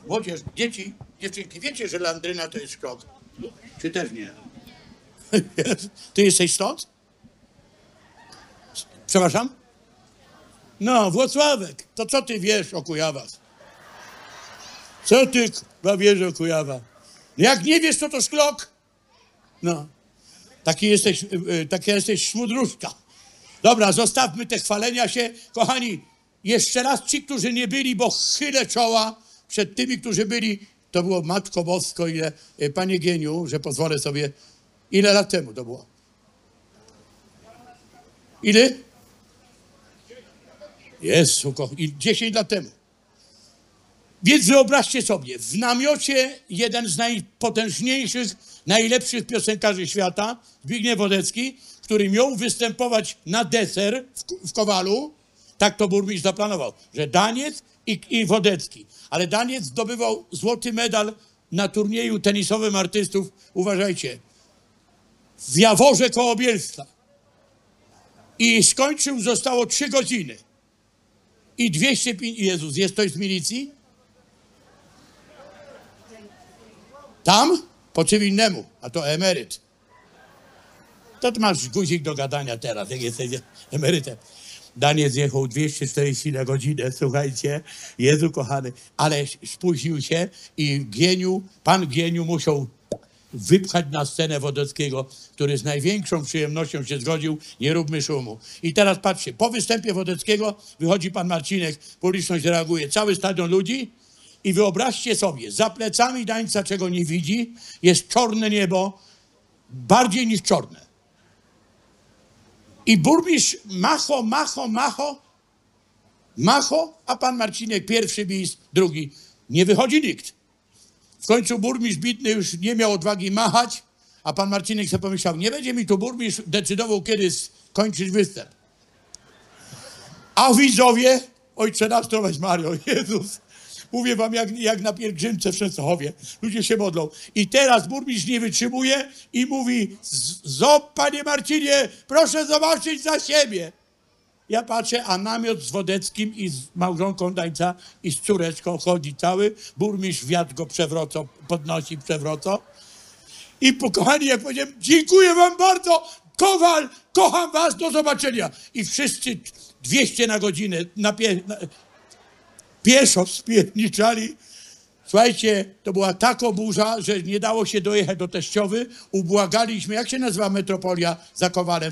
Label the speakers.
Speaker 1: Młodzież, dzieci, dziewczynki, wiecie, że landryna to jest szkok? Czy też nie? Ty jesteś stąd? Przepraszam? No, Włocławek. To co ty wiesz o Kujawach? Co ty wiesz o Kujawach? Jak nie wiesz, co to szklok? No. Taka jesteś szmudruszka. Dobra, zostawmy te chwalenia się. Kochani, jeszcze raz ci, którzy nie byli, bo chylę czoła przed tymi, którzy byli. To było Matko Bosko, ile, Panie Gieniu, że pozwolę sobie. Ile lat temu to było? Ile? Jezu, 10 lat temu. Więc wyobraźcie sobie, w namiocie jeden z najpotężniejszych, najlepszych piosenkarzy świata, Zbigniew Wodecki, który miał występować na deser w Kowalu, tak to burmistrz zaplanował, że Daniec i Wodecki. Ale Daniec zdobywał złoty medal na turnieju tenisowym artystów, uważajcie, w Jaworze koło Bielska. I skończył, zostało 3 godziny. I 205... Jezus, jest ktoś z milicji? Tam? Po cywilnemu, a to emeryt. To ty masz guzik do gadania teraz, jak jesteś emerytem. Daniec jechał 240 na godzinę, słuchajcie, Jezu kochany, ale spóźnił się i pan Gieniu musiał wypchać na scenę Wodeckiego, który z największą przyjemnością się zgodził, nie róbmy szumu. I teraz patrzcie, po występie Wodeckiego wychodzi pan Marcinek, publiczność reaguje, cały stadion ludzi i wyobraźcie sobie, za plecami Dańca, czego nie widzi, jest czarne niebo, bardziej niż czarne. I burmistrz macho, a pan Marcinek pierwszy bis, drugi. Nie wychodzi nikt. W końcu burmistrz bitny już nie miał odwagi machać, a pan Marcinek sobie pomyślał, nie będzie mi tu burmistrz decydował, kiedy skończyć występ. A widzowie, ojcze nasz, zdrowaś Mario, Jezus, mówię wam jak na pielgrzymce w Częstochowie, ludzie się modlą. I teraz burmistrz nie wytrzymuje i mówi, panie Marcinie, proszę zobaczyć za siebie. Ja patrzę, a namiot z Wodeckim i z małżonką Dańca i z córeczką chodzi cały. Burmistrz wiatr go przewraca, podnosi, przewraca. I kochani, jak powiedziałem, dziękuję wam bardzo, Kowal, kocham was, do zobaczenia. I wszyscy 200 na godzinę pieszo spierniczali. Słuchajcie, to była taka burza, że nie dało się dojechać do Teściowy. Ubłagaliśmy, jak się nazywa metropolia za Kowalem?